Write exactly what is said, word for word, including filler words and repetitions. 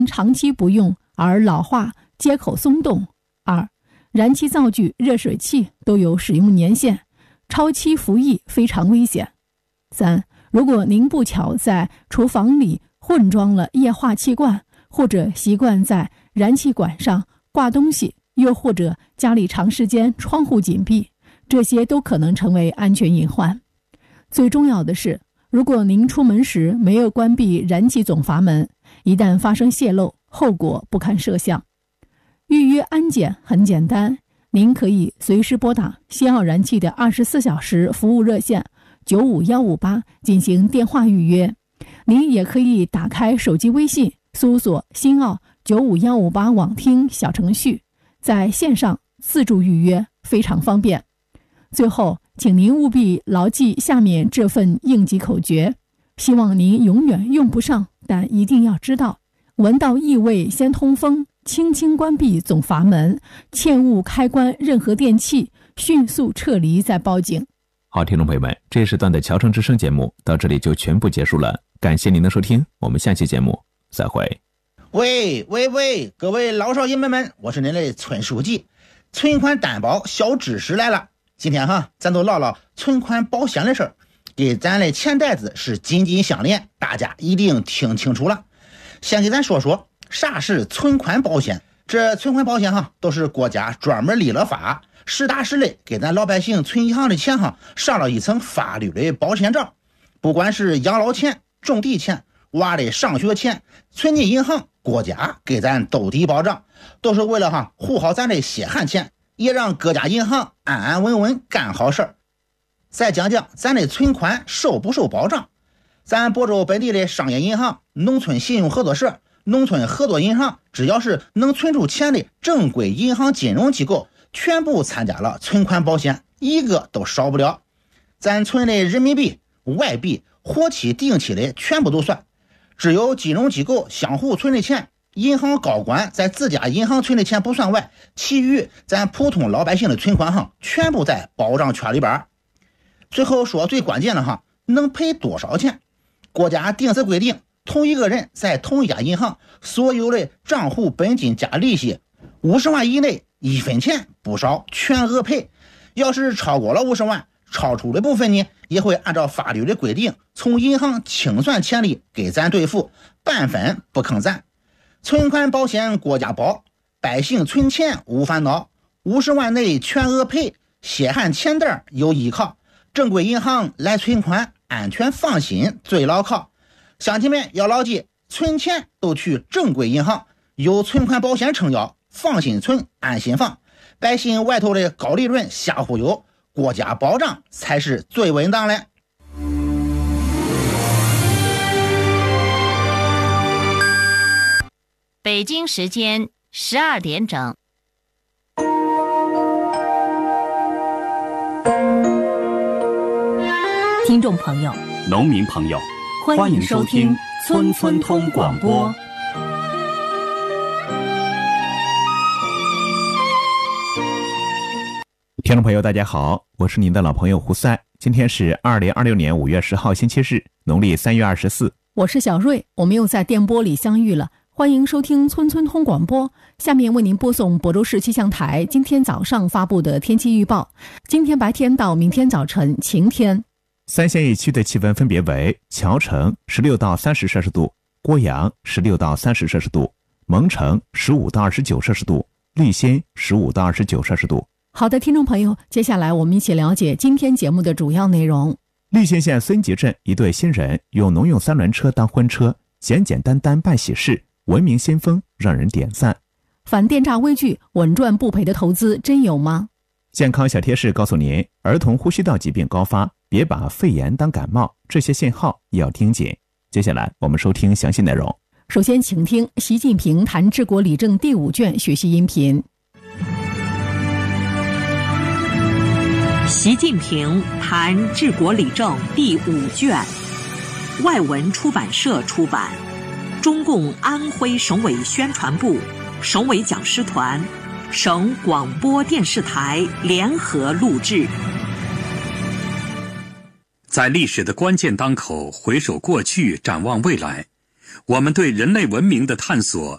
长期不用而老化、接口松动。二、燃气灶具、热水器都有使用年限，超期服役非常危险。三、如果您不巧在厨房里混装了液化气罐，或者习惯在燃气管上挂东西，又或者家里长时间窗户紧闭，这些都可能成为安全隐患。最重要的是，如果您出门时没有关闭燃气总阀门，一旦发生泄漏，后果不堪设想。预约安检很简单，您可以随时拨打西奥燃气的二十四小时服务热线九五一五八进行电话预约。您也可以打开手机微信，搜索新奥九五一五八网听小程序，在线上自助预约，非常方便。最后，请您务必牢记下面这份应急口诀，希望您永远用不上，但一定要知道：闻到异味先通风，轻轻关闭总阀门，切勿开关任何电器，迅速撤离再报警。 好，听众朋友们，这一时段的桥城之声节目到这里就全部结束了，感谢您的收听，我们下期节目再会。 喂喂喂，各位老少爷们们，我是您的村书记，存款担保小知识来了。今天哈，咱都唠唠存款保险的事儿，跟咱的钱袋子是紧紧相连，大家一定听清楚了。先给咱说说啥是存款保险。这存款保险哈，都是国家专门立了法，实打实的给咱老百姓存银行的钱哈，上了一层法律的保险罩。不管是养老钱、种地钱、娃的上学钱，存进银行，国家给咱兜底保障，都是为了哈护好咱的血汗钱，也让各家银行安安稳稳干好事儿。再讲讲咱的存款受不受保障。咱亳州本地的商业银行、农村信用合作社、农村合作银行，只要是能存出钱的正规银行金融机构，全部参加了存款保险，一个都少不了。咱存的人民币、外币、活期、定期的全部都算。只有金融机构相互存的钱，银行高管在自家银行存的钱不算外，其余咱普通老百姓的存款哈，全部在保障圈里边。最后说最关键的哈，能赔多少钱？国家定死规定，同一个人在同一家银行所有的账户本金加利息五十万以内，一分钱不少，全额赔。要是超过了五十万，超出的部分呢，也会按照法律的规定从银行清算钱利给咱兑付，半分不坑咱。存款保险国家保，百姓存钱无烦恼，五十万内全额赔，血汗钱袋有依靠，正规银行来存款，安全放心最牢靠。乡亲们要牢记，存钱都去正规银行，有存款保险撑腰，放心存，安心放。百姓外头的高利润瞎忽悠，国家保障才是最稳当的。 北京时间十二点整。 听众朋友， 农民朋友， 欢迎收听村村通广播。 听众朋友大家好，我是您的老朋友胡塞。今天是二零二六年五月十号星期日，农历三月二十四。 我是小瑞，我们又在电波里相遇了，欢迎收听村村通广播。下面为您播送亳州市气象台今天早上发布的天气预报。今天白天到明天早晨晴天。 三县一区的气温分别为：谯城十六到三十摄氏度，郭阳十六到三十摄氏度，蒙城十五到二十九摄氏度，利仙十五到二十九摄氏度。 好的，听众朋友，接下来我们一起了解今天节目的主要内容。 利县县孙集镇一对新人用农用三轮车当婚车，简简单单办喜事，文明先锋，让人点赞。 反电诈微距，稳赚不赔的投资真有吗？ 健康小贴士告诉您，儿童呼吸道疾病高发，别把肺炎当感冒，这些信号要听紧。接下来我们收听详细内容。 首先请听习近平谈治国理政第五卷学习音频。 习近平谈治国理政第五卷，外文出版社出版，中共安徽省委宣传部、省委讲师团、省广播电视台联合录制。 在历史的关键当口，回首过去，展望未来， 我们对人类文明的探索